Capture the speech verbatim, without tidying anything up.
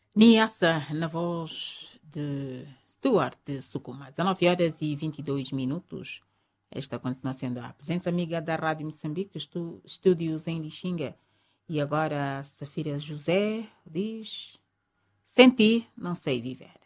Niassa, na voz de Stuart de Sukuma. dezenove horas e vinte e dois minutos. Esta continua sendo a presença amiga da Rádio Moçambique, estu, estúdios em Lixinga. E agora Safira José diz: Sem ti, não sei viver.